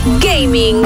Gaming.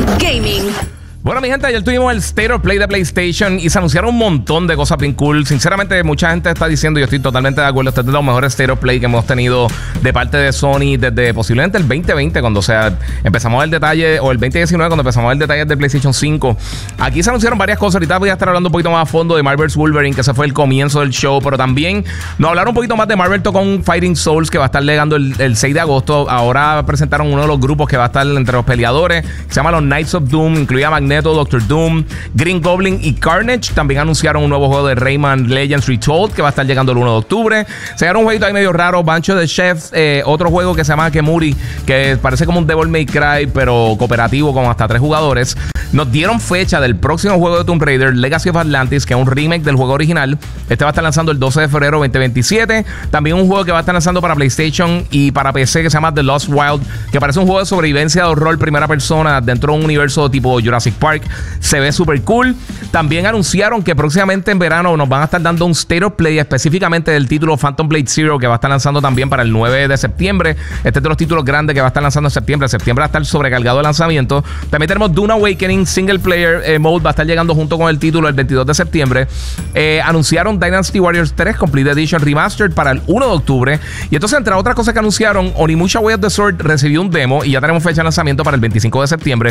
Bueno, mi gente, ayer tuvimos el State of Play de PlayStation y se anunciaron un montón de cosas bien cool. Sinceramente, mucha gente está diciendo, yo estoy totalmente de acuerdo, este es de los mejores State of Play que hemos tenido de parte de Sony desde posiblemente el 2020, cuando empezamos el detalle, o el 2019, cuando empezamos el detalle de PlayStation 5. Aquí se anunciaron varias cosas. Ahorita voy a estar hablando un poquito más a fondo de Marvel vs. Wolverine, que ese fue el comienzo del show, pero también nos hablaron un poquito más de Marvel con Fighting Souls, que va a estar llegando el 6 de agosto. Ahora presentaron uno de los grupos que va a estar entre los peleadores, se llama los Knights of Doom, incluía Magneto, Doctor Doom, Green Goblin y Carnage. También anunciaron un nuevo juego de Rayman Legends Retold que va a estar llegando el 1 de octubre. Se dieron un jueguito ahí medio raro, Bunch of the Chefs, otro juego que se llama Kemuri, que parece como un Devil May Cry, pero cooperativo con hasta 3 jugadores. Nos dieron fecha del próximo juego de Tomb Raider, Legacy of Atlantis, que es un remake del juego original. Este va a estar lanzando el 12 de febrero 2027. También un juego que va a estar lanzando para PlayStation y para PC que se llama The Lost Wild, que parece un juego de sobrevivencia de horror primera persona dentro de un universo tipo Jurassic Park. Se ve súper cool. También anunciaron que próximamente en verano nos van a estar dando un State of Play específicamente del título Phantom Blade Zero, que va a estar lanzando también para el 9 de septiembre. Este es de los títulos grandes que va a estar lanzando en septiembre. Septiembre va a estar sobrecargado de lanzamiento. También tenemos Dune Awakening Single Player Mode, va a estar llegando junto con el título el 22 de septiembre. Anunciaron Dynasty Warriors 3 Complete Edition Remastered para el 1 de octubre. Y entonces, entre otras cosas que anunciaron, Onimusha Way of the Sword recibió un demo y ya tenemos fecha de lanzamiento para el 25 de septiembre.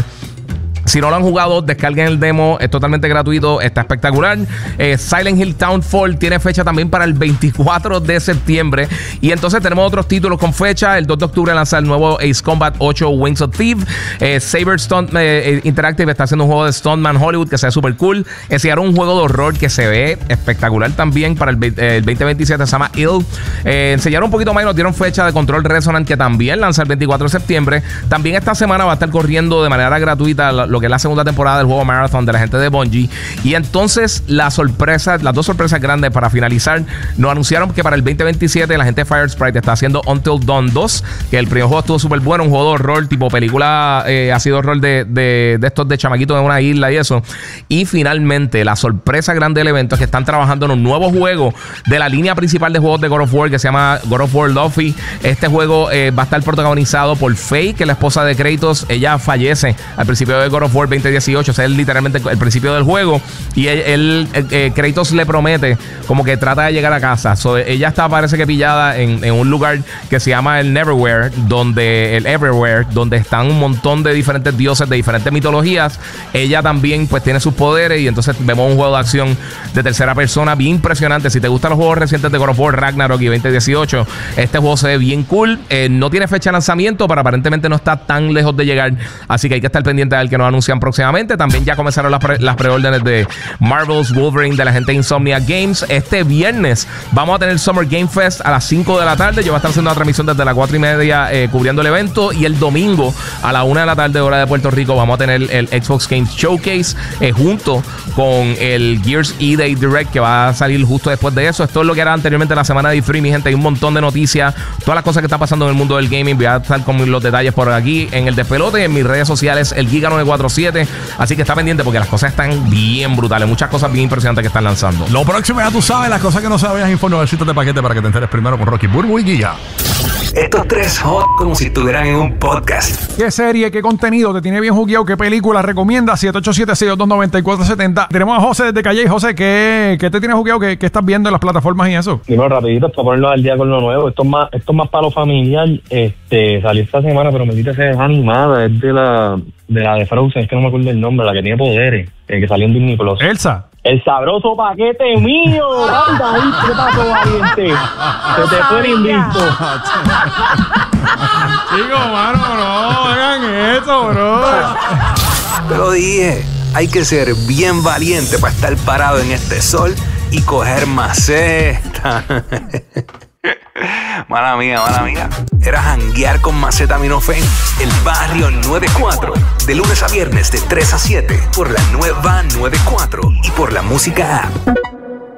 Si no lo han jugado, descarguen el demo, es totalmente gratuito, está espectacular. Silent Hill Townfall tiene fecha también para el 24 de septiembre. Y entonces tenemos otros títulos con fecha. El 2 de octubre lanza el nuevo Ace Combat 8 Wings of Thief. Saber Stunt Interactive está haciendo un juego de Stuntman Hollywood que se ve súper cool. Enseñaron un juego de horror que se ve espectacular también para el 2027, se llama Ill. Enseñaron un poquito más y nos dieron fecha de Control Resonant, que también lanza el 24 de septiembre. También esta semana va a estar corriendo de manera gratuita lo que es la segunda temporada del juego Marathon de la gente de Bungie. Y entonces las dos sorpresas grandes para finalizar, nos anunciaron que para el 2027 la gente de Fire Sprite está haciendo Until Dawn 2, que el primer juego estuvo súper bueno, un juego de horror tipo película, ha sido horror de estos de chamaquitos en una isla y eso. Y finalmente la sorpresa grande del evento es que están trabajando en un nuevo juego de la línea principal de juegos de God of War, que se llama God of War Luffy. Este juego va a estar protagonizado por Faye, que es la esposa de Kratos. Ella fallece al principio de God of War 2018, o sea, es literalmente el principio del juego. Y Kratos le promete como que trata de llegar a casa. Ella está, parece que pillada en un lugar que se llama el Neverwhere, donde están un montón de diferentes dioses de diferentes mitologías. Ella también pues tiene sus poderes y entonces vemos un juego de acción de tercera persona bien impresionante. Si te gustan los juegos recientes de God of War, Ragnarok y 2018, este juego se ve bien cool. No tiene fecha de lanzamiento, pero aparentemente no está tan lejos de llegar, así que hay que estar pendiente del que nos anuncian próximamente. También ya comenzaron las preórdenes de Marvel's Wolverine de la gente de Insomniac Games. Este viernes vamos a tener Summer Game Fest a las 5 de la tarde. Yo voy a estar haciendo una transmisión desde las 4:30 cubriendo el evento. Y el domingo a la 1 de la tarde, hora de Puerto Rico, vamos a tener el Xbox Games Showcase junto con el Gears E-Day Direct, que va a salir justo después de eso. Esto es lo que era anteriormente la semana de E3, mi gente. Hay un montón de noticias, todas las cosas que están pasando en el mundo del gaming. Voy a estar con los detalles por aquí en el despelote, en mis redes sociales, el Giga947. Así que está pendiente porque las cosas están bien brutales. Muchas cosas bien impresionantes que están lanzando. Lo próximo, ya tú sabes, las cosas que no sabías, informecitos de paquete para que te enteres primero con Rocky, Burbu y Giga. Estos tres hot como si estuvieran en un podcast. ¿Qué serie, qué contenido te tiene bien jugueado? ¿Qué película recomienda? 787-622-9470. Tenemos a José desde Calle. José, ¿qué te tiene jugueado? ¿Qué estás viendo en las plataformas y eso? Primero, rapidito, para ponernos al día con lo nuevo. Esto es más para lo familiar. Salió esta semana, pero me dice que es animada. Es de la de Frozen, es que no me acuerdo el nombre, la que tiene poderes, que salió en Disney Plus. Elsa. El sabroso paquete mío. Anda ahí, ¿qué pasó, valiente? Se te fue el invicto. Chico, mano, no hagan eso, bro. Te lo dije, hay que ser bien valiente para estar parado en este sol y coger maceta. Mala mía. Era janguear con Macetaminofen, el barrio 94. De lunes a viernes de 3 a 7 por la nueva 94 y por la música app.